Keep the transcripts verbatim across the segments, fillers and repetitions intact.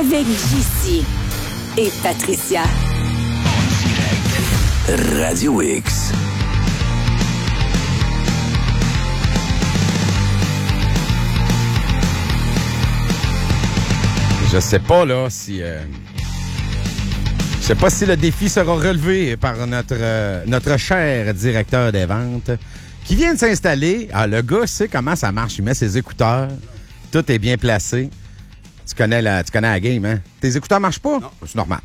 avec J C et Patricia. Radio X. Je sais pas, là, si... Euh... Je sais pas si le défi sera relevé par notre, euh, notre cher directeur des ventes qui vient de s'installer. Ah, le gars sait comment ça marche. Il met ses écouteurs. Tout est bien placé. Tu connais la, tu connais la game, hein? Tes écouteurs marchent pas? Non. C'est normal.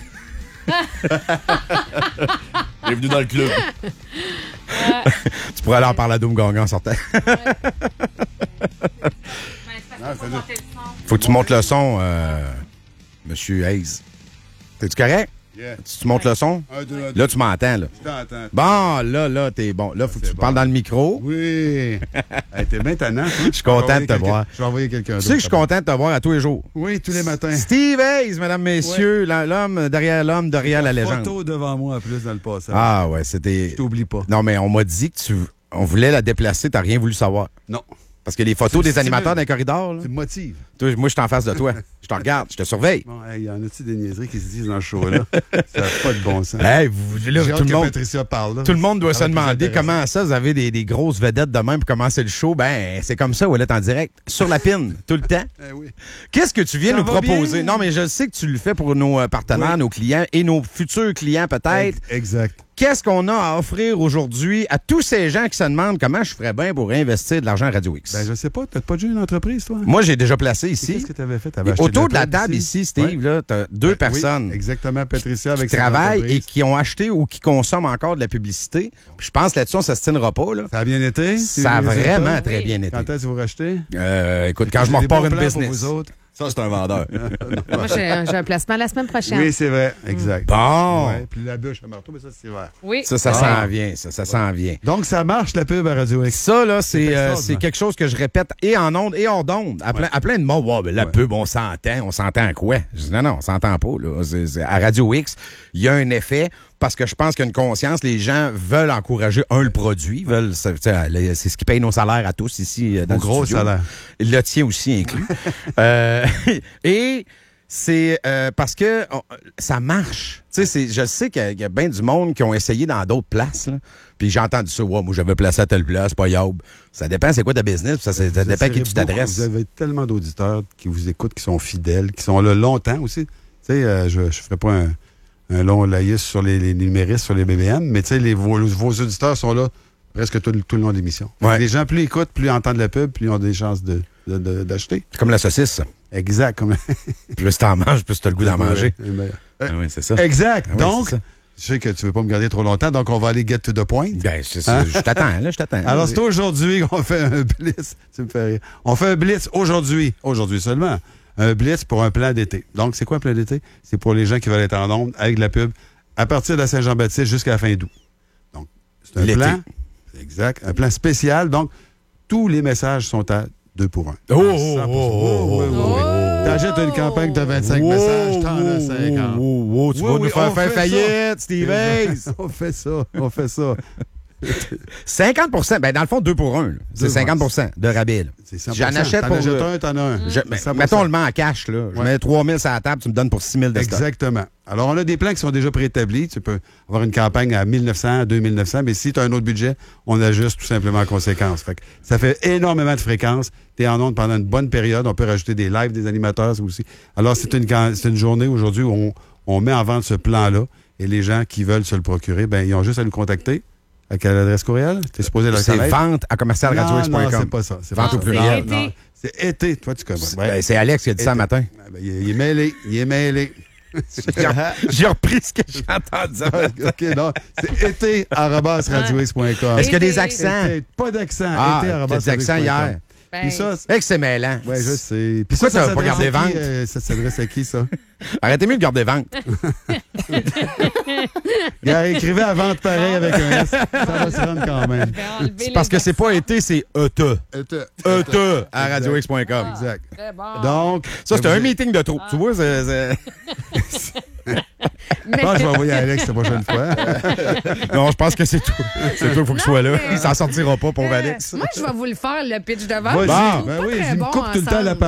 Bienvenue dans le club. Tu pourrais aller en parler à Doom Ganga en sortant. Faut que tu montes le son, euh, Monsieur Hayes. T'es-tu correct? Yeah. Tu, tu montes le son? Un, deux, un, deux. Là, tu m'entends, là. Je t'entends. Bon, là, là, t'es bon. Là, faut que tu bon. parles dans le micro. Oui. Hey, t'es bien tannant. Je suis content de te voir. Je vais envoyer quelqu'un Tu d'autre. sais que je suis content de te voir à tous les jours. Oui, tous les matins. Steve Hayes, mesdames, messieurs, l'homme derrière l'homme, derrière la légende. Photo devant moi en plus dans le passage. Ah ouais, c'était... Je t'oublie pas. Non, mais on m'a dit que tu... On voulait la déplacer, t'as rien voulu savoir. Non. Parce que les photos Tu des me animateurs stimules. dans les corridors, là, Tu me motives. toi, moi, je suis en face de toi. Je te regarde, je te surveille. Bon, il y en a-tu des niaiseries qui se disent dans ce show-là? Ça n'a pas de bon sens. Hey, vous, là, J'ai hâte tout, le que monde, Patricia parle. Là. tout le monde doit Ça se va être plus demander intéressant. comment ça, vous avez des, des grosses vedettes de même pour commencer le show. Ben, c'est comme ça, ou elle est en direct, sur la pine, tout le temps. Eh oui. Qu'est-ce que tu viens Ça nous va proposer? bien. Non, mais je sais que tu le fais pour nos euh, partenaires, Oui. nos clients et nos futurs clients peut-être. Exact. Qu'est-ce qu'on a à offrir aujourd'hui à tous ces gens qui se demandent comment je ferais bien pour investir de l'argent à Radio X? Ben, je sais pas, t'as pas déjà une entreprise, toi? Moi, j'ai déjà placé Et ici. Qu'est-ce que t'avais fait? T'avais acheté Autour de la table table ici, Steve, Ouais. là, t'as deux Oui, personnes exactement, Patricia, avec qui sa travaillent et entreprise. qui ont acheté ou qui consomment encore de la publicité. Puis je pense là-dessus, on ne s'astinera pas. Là. Ça a bien été? Ça a Les résultats? vraiment très bien été. Quand est-ce que vous rachetez? Euh, écoute, quand je J'ai me des repars bons une plans pour business. vous autres. Ça, c'est un vendeur. Moi, j'ai j'ai un placement la semaine prochaine. Oui, c'est vrai, exact. Bon. Ouais, puis la bûche à marteau, mais ça, c'est vrai. Oui. Ça, ça Ah. s'en vient. Ça, ça s'en vient. Donc, ça marche, la pub à Radio X. Ça, là, c'est euh, extraordinaire. c'est quelque chose que je répète et en ondes et hors d'ondes. À, plein, à plein de mots. Ouais, ben, la Ouais. pub, on s'entend. On s'entend à quoi? Je dis non, non, on s'entend pas. Là. C'est- c'est- à Radio X, il y a un effet parce que je pense qu'il y a une conscience. Les gens veulent encourager, un, le produit. Veulent, c'est tu sais, le- c'est ce qui paye nos salaires à tous ici euh, dans Au le gros studio. salaire. Le tien aussi inclus. euh, et c'est euh, parce que on- ça marche. Tu sais, c'est- je sais qu'il y a, il y a bien du monde qui ont essayé dans d'autres places. Là. Puis j'ai entendu ça. Ouais, moi, j'avais placé à telle place, pas yob. Ça dépend, c'est quoi ta business. puis Ça, ça, ça Vous dépend à qui attirez tu beaucoup. t'adresses. Vous avez tellement d'auditeurs qui vous écoutent, qui sont fidèles, qui sont là longtemps aussi. Tu sais, euh, je ne ferai pas un, un long laïus sur les, les numéristes, sur les B B M, mais tu sais, les- vos, vos auditeurs sont là presque tout, le- tout le long de l'émission. Ouais. Les gens, plus ils écoutent, plus ils entendent la pub, plus ils ont des chances de, de- de- d'acheter. C'est comme la saucisse. ça. Exact. Comme... Plus t'en manges, plus t'as le goût d'en manger. Euh, Ah oui, c'est ça. Exact. Ah oui, donc, c'est ça. je sais que tu ne veux pas me garder trop longtemps, donc on va aller get to the point. Ben, c'est ça. Je t'attends, là, je t'attends. Alors, c'est aujourd'hui qu'on fait un blitz. Tu me fais rire. On fait un blitz aujourd'hui. Aujourd'hui seulement. Un blitz pour un plan d'été. Donc, c'est quoi un plan d'été? C'est pour les gens qui veulent être en onde avec de la pub à partir de la Saint-Jean-Baptiste jusqu'à la fin août. Donc, c'est un L'été. plan. Exact. Un plan spécial. Donc, tous les messages sont à deux pour un. Oh, oh, cent pour cent. oh, oh, oui, oui, oui. oh. T'achètes une campagne de vingt-cinq messages, t'en as cinquante. Oh, oh, oh, tu Oui, vas oui, nous faire on faire fait faillite, Steve Hayes. On fait ça. On fait ça. cinquante pour cent, ben dans le fond, deux pour un. là. C'est Deux, cinquante pour cent de rabais. là. C'est cent pour cent. J'en achète T'en pour... achètes euh, un, t'en as un. je- ben, cent pour cent. mettons, on le met en cash. Là. Je Ouais. mets trois mille sur la table, tu me donnes pour six mille de stock. Exactement. Alors, on a des plans qui sont déjà préétablis. Tu peux avoir une campagne à mille neuf cents, à deux mille neuf cents, mais si tu as un autre budget, on ajuste tout simplement en conséquence. Fait que ça fait énormément de fréquences. Tu es en onde pendant une bonne période. On peut rajouter des lives des animateurs ça aussi. Alors, c'est une, can- c'est une journée aujourd'hui où on, on met en vente ce plan-là et les gens qui veulent se le procurer, ben ils ont juste à nous contacter. À quelle adresse courriel? Tu es supposé le C'est connaître? vente à commercial radio x Non, point non, com. c'est pas ça. C'est Vente pas au ça. pluriel. Non, Non, c'est été. Toi, tu connais. Ouais. Ben, c'est Alex qui a dit ça Été. un matin. Ah, ben, il, est- il est mêlé. Il est mêlé. J'ai re- J'ai repris ce que j'ai entendu. OK, non. C'est été arobase radio x point com. Est-ce qu'il y a des Été. accents? Été. Pas d'accent. Ah, été t'as arobase des accents radio x point com. hier. Ben, Puis ça, Hey, que c'est mêlant. ouais, je sais. Puis Pourquoi ça, ça t'as pas s'adresse gardé à qui, vente? euh, ça s'adresse à qui, ça? Arrêtez mieux de garder vente. Gars, écrivez à vente pareil avec un S. Ça va se rendre quand même. je vais enlever C'est les parce que c'est pas été, c'est E T. Été. E T à radio x point com. Exact. Très bon. Donc. Ça, c'était vous- un meeting de trop. Tu vois, c'est... c'est- Mais- Ah, je vais envoyer à Alex la prochaine fois. Non, je pense que c'est tout. C'est toi, il faut qu'il soit là. mais- Il s'en sortira pas, pauvre Euh, Alex. Moi, je vais vous le faire, le pitch de vente. Vas-y. Je le trouve Ben pas oui, très il me bon coupe tout le temps la ensemble.